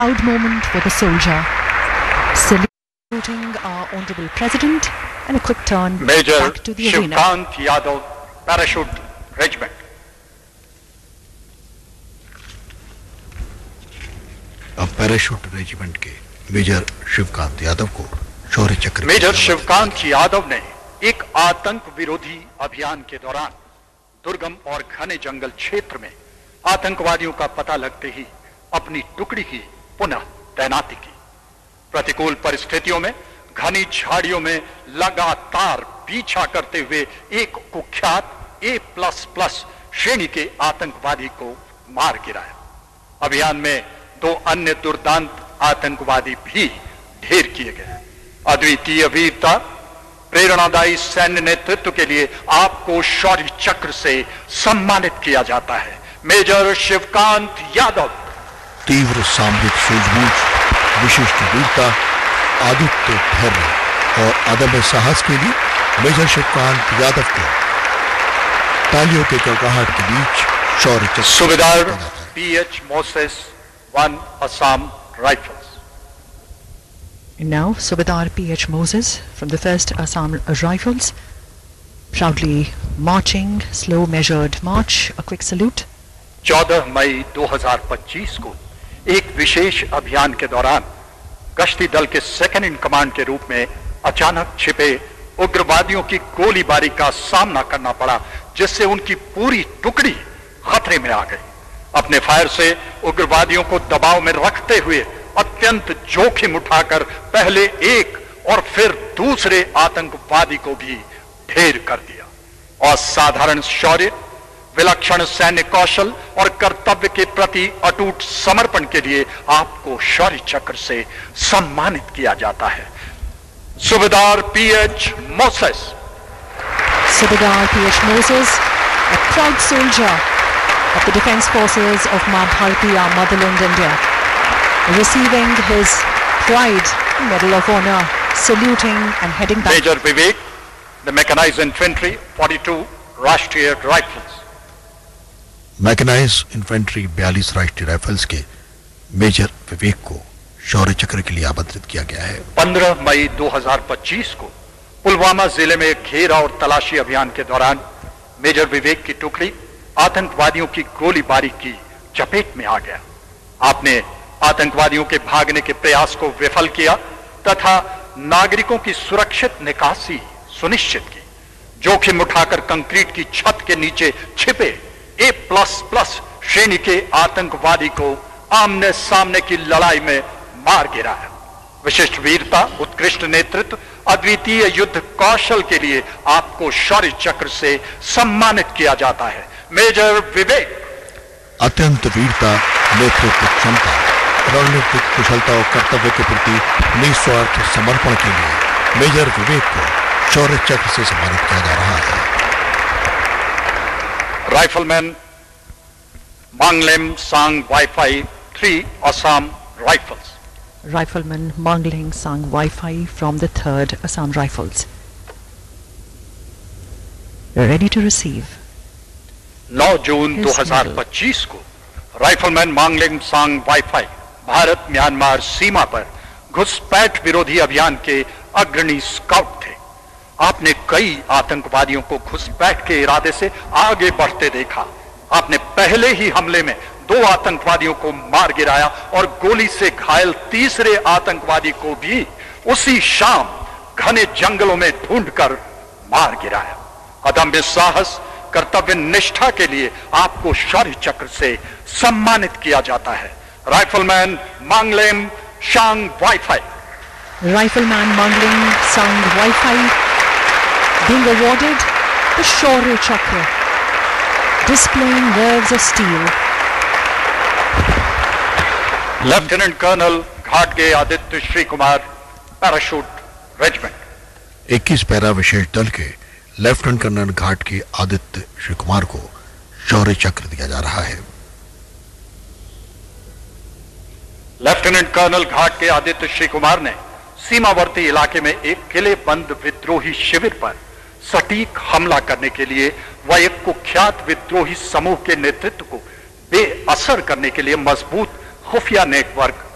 Proud moment for the soldier. Saluting our Honorable President and a quick turn Major back to the arena. Shivkant Yadav, Parachute Regiment. अब parachute regiment के major Shivkant Yadav को शौर्य चक्र major Shivkant Yadav ने एक आतंक विरोधी अभियान के दौरान दुर्गम और घने जंगल क्षेत्र में आतंकवादियों का पता लगते ही अपनी टुकड़ी की पुनः तैनाती की। प्रतिकूल परिस्थितियों में घनी झाड़ियों में लगातार पीछा करते हुए एक कुख्यात A++ श्रेणी के आतंकवादी को मार गिराया। अभियान में 2 अन्य दुर्दांत आतंकवादी भी ढेर किए गए। अद्वितीय वीरता, प्रेरणादायी सैन्य नेतृत्व के लिए आपको शौर्य चक्र से सम्मानित किया जाता है। मेजर शिवकांत यादव। तीव्र सामरिक सूझबूझ, विशिष्ट वीरता, आदित्य धैर्य और अदम्य साहस के लिए मेजर शिवकांत यादव को तालियों के गड़गड़ाहट के बीच शौर्य चक्र सूबेदार PH Moses 1 Assam Rifles. And now Subedar P.H. Moses from the 1st Assam Rifles, proudly marching, slow measured march, a quick salute. 14 मई 2025 को एक विशेष अभियान के दौरान गश्ती दल के सेकंड इन कमांड के रूप में अचानक छिपे उग्रवादियों की गोलीबारी का सामना करना पड़ा, जिससे उनकी पूरी टुकड़ी खतरे में आ गई। अपने फायर से उग्रवादियों को दबाव में रखते हुए अत्यंत जोखिम उठाकर पहले एक और फिर दूसरे आतंकवादी को भी ढेर कर दिया। असाधारण शौर्य, विलक्षण सैन्य कौशल और कर्तव्य के प्रति अटूट समर्पण के लिए आपको शौर्य चक्र से सम्मानित किया जाता है। सूबेदार PH Moses. Subedar P.H. Moses, a proud soldier of the Defence Forces of Maa Bharati, our motherland India, receiving his Pride Medal of Honor, saluting and heading back. Major Vivek, the Mechanized Infantry 42 Rashtriya Rifles. Mechanise infantry 42 राष्ट्रीय rifles के major विवेक को शौर्य चक्र के लिए आमंत्रित किया गया है। 15 मई 2025 को पुलवामा जिले में घेरा और तलाशी अभियान के दौरान मेजर विवेक की टुकड़ी आतंकवादियों की गोलीबारी की चपेट में आ गया। आपने आतंकवादियों के भागने के प्रयास को विफल किया तथा नागरिकों की सुरक्षित निकासी सुनिश्चित की। जोखिम उठाकर कंक्रीट की छत के नीचे छिपे A++ श्रेणी के आतंकवादी को आमने सामने की लड़ाई में मार गिराया। विशिष्ट वीरता, उत्कृष्ट नेतृत्व, अद्वितीय युद्ध कौशल के लिए आपको शौर्य चक्र से सम्मानित किया जाता है। मेजर विवेक। अत्यंत वीरता, नेतृत्व क्षमता, रणनीतिक कुशलता और कर्तव्य के प्रति निस्वार्थ समर्पण के लिए मेजर विवेक को शौर्य चक्र से सम्मानित किया जा रहा है। राइफलमैन मांगलेम सांग wifi 3 Assam Rifles. Rifleman Mangling Sang Wi-Fi from the 3rd Assam Rifles. Ready to receive. 9 जून 2025 को राइफलमैन मांगलिंग सांग वाईफाई भारत म्यांमार सीमा पर घुसपैठ विरोधी अभियान के अग्रणी स्काउट थे। आपने कई आतंकवादियों को घुसपैठ के इरादे से आगे बढ़ते देखा। आपने पहले ही हमले में 2 आतंकवादियों को मार गिराया और गोली से घायल तीसरे आतंकवादी को भी उसी शाम घने जंगलों में ढूंढकर मार गिराया। अदम्य साहस, कर्तव्य निष्ठा के लिए आपको शौर्य चक्र से सम्मानित किया जाता है। राइफलमैन मांगलेम सांग wifi. Rifleman Mangling Sang Wi-Fi being awarded the Shaurya Chakra, displaying nerves of steel. Lieutenant colonel घाटगे Aditya Shri Kumar, parachute regiment. 21 para विशेष दल के लेफ्टिनेंट कर्नल घाट के आदित्य श्री कुमार को शौर्य चक्र दिया जा रहा है। लेफ्टिनेंट कर्नल घाट के आदित्य श्री कुमार ने सीमावर्ती इलाके में एक किले बंद विद्रोही शिविर पर सटीक हमला करने के लिए व एक कुख्यात विद्रोही समूह के नेतृत्व को बेअसर करने के लिए मजबूत खुफिया नेटवर्क